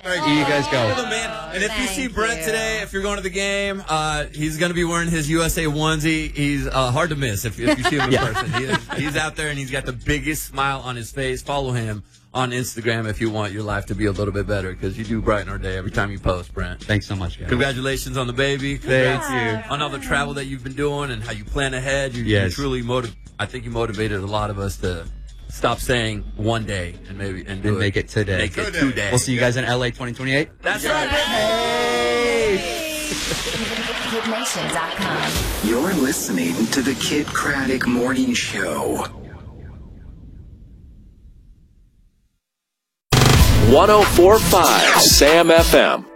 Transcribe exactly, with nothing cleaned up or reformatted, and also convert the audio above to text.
Here you guys go. Man. And if you see Brent today, if you're going to the game, uh, he's going to be wearing his U S A onesie. He's uh, hard to miss if, if you see him in Yeah. person. He is, he's out there, and he's got the biggest smile on his face. Follow him on Instagram if you want your life to be a little bit better, because you do brighten our day every time you post, Brent. Thanks so much, guys. Congratulations on the baby. Thank Congrats you. on all the travel that you've been doing and how you plan ahead. You, Yes. you truly motiv- I think you motivated a lot of us to stop saying one day and maybe and, do And it. make it today. Make it today. We'll see you guys in L A twenty twenty-eight. That's right. Kid Nation dot com. You're listening to the Kid Craddock Morning Show. one oh four point five Sam F M.